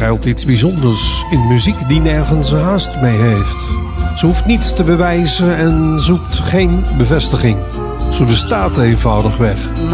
schuilt iets bijzonders in muziek die nergens haast mee heeft. Ze hoeft niets te bewijzen en zoekt geen bevestiging. Ze bestaat eenvoudigweg.